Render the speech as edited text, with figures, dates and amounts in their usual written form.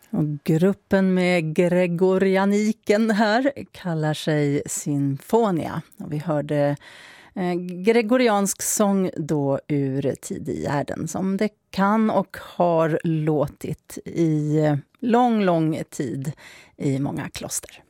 Och gruppen med gregorianiken här kallar sig Sinfonia. Och vi hörde gregoriansk sång då ur Tidigärden som det kan och har låtit i lång tid i många kloster.